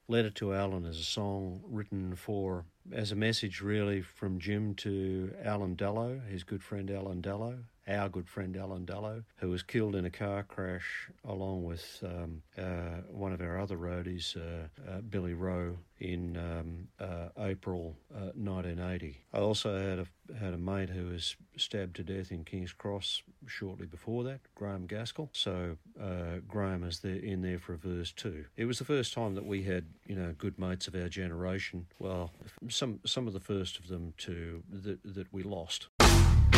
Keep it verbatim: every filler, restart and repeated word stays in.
Letter to Alan is a song written for, as a message really from Jim to Alan Dallow, his good friend Alan Dallow, our good friend Alan Dallow, who was killed in a car crash along with um, uh, one of our other roadies, uh, uh, Billy Rowe, in um, uh, April uh, nineteen eighty. I also had a had a mate who was stabbed to death in King's Cross shortly before that, Graham Gaskell. So uh, Graham is there in there for a verse too. It was the first time that we had, you know, good mates of our generation. Well, some some of the first of them to that, that we lost.